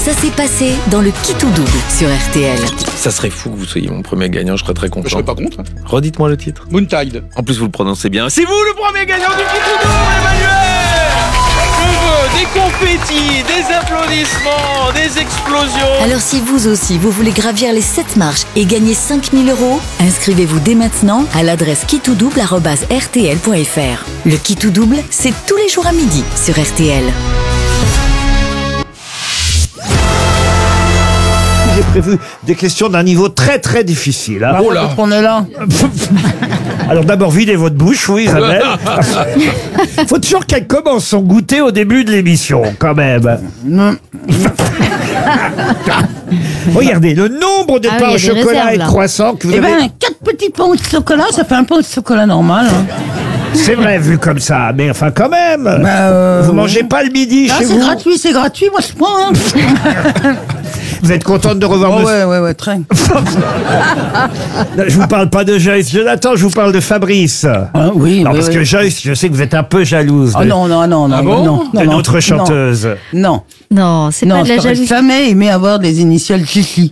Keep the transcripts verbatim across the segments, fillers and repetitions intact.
Ça s'est passé dans le Qui tout double sur R T L. Ça serait fou que vous soyez mon premier gagnant, je serais très content. Je serais pas contre. Redites-moi le titre. Moontide. En plus, vous le prononcez bien. C'est vous le premier gagnant du Qui tout double, Emmanuel! Je veux des confettis, des applaudissements, des explosions. Alors si vous aussi, vous voulez gravir les sept marches et gagner cinq mille euros, inscrivez-vous dès maintenant à l'adresse qui tout double arobase r t l point f r. Le Qui tout double, c'est tous les jours à midi sur R T L. J'ai prévu des questions d'un niveau très très difficile. Hein. Oh là. On est là. Alors d'abord, videz votre bouche, oui Isabelle. Faut toujours qu'elle commence son goûter au début de l'émission, quand même. Non. Regardez, le nombre de Ah pains oui, au il y a des chocolat réserves, et de là. croissants que vous Eh avez... ben, quatre petits pains au chocolat, ça fait un pain au chocolat normal. Hein. C'est vrai, vu comme ça, mais enfin quand même. Bah, euh, vous ouais. mangez pas le midi Ah, chez c'est vous. gratuit, c'est gratuit, moi je prends. Hein. Vous êtes contente de revoir Oh, monsieur... ouais, ouais, ouais, très. Je vous parle pas de Joyce Jonathan, je vous parle de Fabrice. Ah, oui, Non, oui, parce oui. que Joyce, je sais que vous êtes un peu jalouse Ah de, non, non, non, non, Ah bon non, non, de non, notre non. chanteuse. Non, Non, c'est non, pas de la je n'aurais jalousie. jamais aimé avoir des initiales Chichi.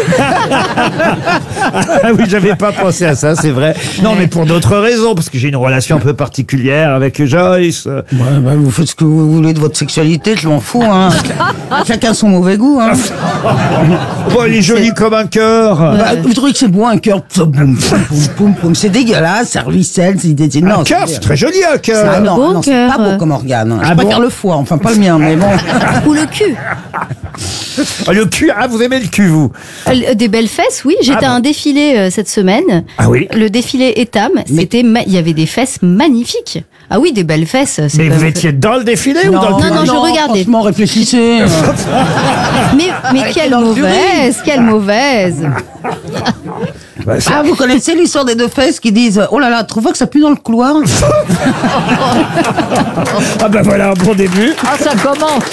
Ah oui, j'avais pas pensé à ça, c'est vrai. Non, mais pour d'autres raisons, parce que j'ai une relation un peu particulière avec Joyce. Ouais, bah, vous faites ce que vous voulez de votre sexualité, je m'en fous. Hein. Chacun son mauvais goût. Hein. Bon, elle est jolie comme un cœur. Bah, vous trouvez que c'est beau un cœur? Boum, boum, boum, boum, boum. C'est dégueulasse, ça ruisselle, c'est des Un non, cœur, c'est- c'est très joli, un Ah cœur. non, beau non, c'est cœur. pas beau comme organe. Hein. Ah Je préfère bon le foie, enfin pas le mien, mais bon. Ou le cul. Ah, le cul, ah, vous aimez le cul, vous? Euh, Des belles fesses, oui. J'étais Ah à bon. un défilé euh, cette semaine. Ah oui. Le défilé Etam, c'était, ma- il y avait des fesses magnifiques. Ah oui, des belles fesses. c'est Mais pas- vous étiez dans le défilé ou dans le non, public? non, je regardais. Franchement, réfléchissez. Mais, mais quelle dans le jury. mauvaise, quelle mauvaise. Bah, c'est- Ah, vous connaissez l'histoire des deux fesses qui disent oh là là, trouve pas que ça pue dans le couloir. Ah bah voilà un bon début. Ah, ça commence.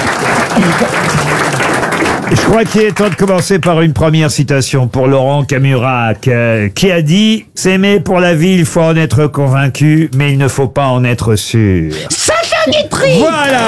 Je crois qu'il est temps de commencer par une première citation pour Laurent Camurac, euh, qui a dit « S'aimer pour la vie, il faut en être convaincu, mais il ne faut pas en être sûr. Sacha Guitry » Voilà.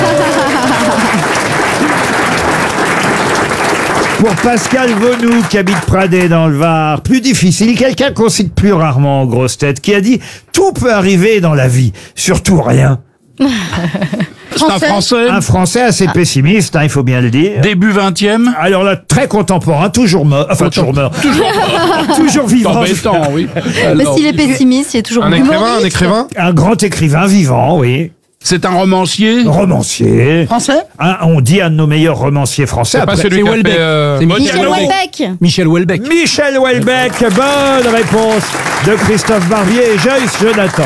Pour Pascal Vonou, qui habite Pradé dans le Var, plus difficile, quelqu'un qu'on cite plus rarement aux grosses têtes, qui a dit « Tout peut arriver dans la vie, surtout rien ». C'est un français. Un Français assez pessimiste, hein, il faut bien le dire. Début vingtième. Alors là, très contemporain, toujours mort, enfin toujours mort, toujours vivant. Embêtant, oui. Mais Alors, s'il est pessimiste, il est toujours Un humoriste. écrivain, un écrivain Un grand écrivain vivant, oui. c'est un romancier. Romancier. Français. Un- on dit un de nos meilleurs romanciers français. C'est pas Après- celui qui a Houellebecq. fait... euh, C'est Mode Michel Diallo. Houellebecq. Michel Houellebecq. Michel Houellebecq, bonne réponse de Christophe Barbier et Joyce Jonathan.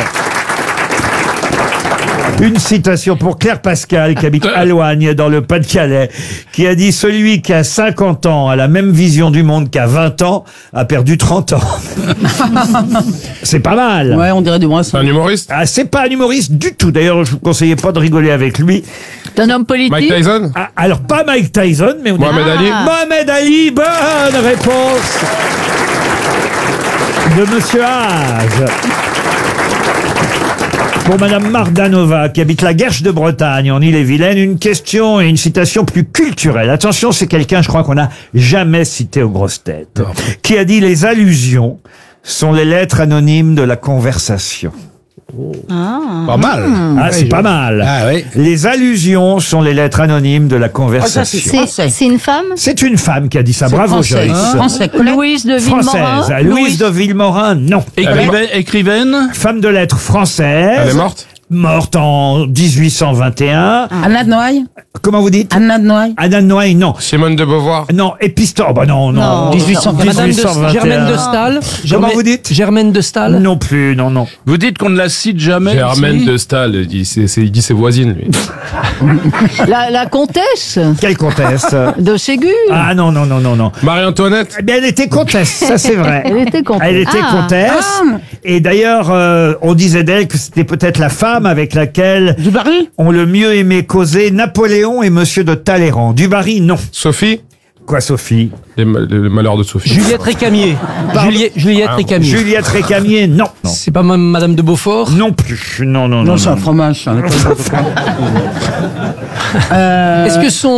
Une citation pour Claire Pascal, qui habite à Loigne, dans le Pas-de-Calais, qui a dit « Celui qui a cinquante ans a la même vision du monde qu'à vingt ans, a perdu trente ans. » C'est pas mal. Ouais, on dirait du C'est Brasson. un humoriste. Ah, c'est pas un humoriste du tout. D'ailleurs, je vous conseillais pas de rigoler avec lui. C'est un homme politique. Mike Tyson. Ah, alors, pas Mike Tyson, mais on est- Mohamed Ali. Mohamed Ali, bonne réponse de Monsieur Haas. Pour Madame Mardanova, qui habite la Guerche de Bretagne, en Ille-et-Vilaine, une question et une citation plus culturelle. Attention, c'est quelqu'un, je crois qu'on n'a jamais cité aux grosses têtes, qui a dit « Les allusions sont les lettres anonymes de la conversation ». Pas mal. Ah, c'est pas mal. Ah oui. Les allusions sont les lettres anonymes de la Ah, ça, conversation. c'est C'est, français. c'est une femme. C'est une femme qui a dit ça. C'est Bravo, français. Joyce. Français. Louise de Villemorin. Française. Louise de Villemorin, non. Écrivaine. écrivaine. Femme de lettres française. Elle est morte. Morte en dix-huit cent vingt et un. Anna de Noailles. Comment vous dites? Anna de Noailles. Anna de Noailles, non. Simone de Beauvoir. Non, Épistore, oh, bah non, non. Non. dix-huit cent vingt. Madame de dix-huit cent vingt et un. Germaine de Staël. Comment Germaine- vous dites? Germaine de Staël. Non plus, non, non. Vous dites qu'on ne la cite jamais. Germaine ici de Staël. Il dit, c'est- c'est- il dit ses voisines, lui. La, la comtesse Quelle comtesse? de Ségur. Ah non, non, non, non, non. Marie-Antoinette. Eh bien, elle était comtesse, ça c'est vrai. Elle était comtesse. Elle était Ah. comtesse. Et d'ailleurs, euh, on disait d'elle que c'était peut-être la femme avec laquelle Du Barry. ont le mieux aimé causer Napoléon et Monsieur de Talleyrand. Du Barry, non. Sophie. Quoi, Sophie? Les, ma- les malheurs de Sophie. Juliette Récamier. Juliette, Juliette Ah, Récamier. Juliette Récamier, non. Non, C'est pas ma- Madame de Beaufort. non plus. Non, non, non. Non, non, c'est un non. fromage. ça, on est pas- Euh, Est-ce que son